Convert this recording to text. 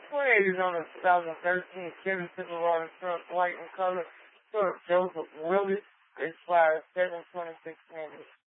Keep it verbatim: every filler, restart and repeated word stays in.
twenty-eight is on a two thousand thirteen Chevy Silverado truck, white in color. Truck Joseph Willis. Expires seven twenty-six minutes.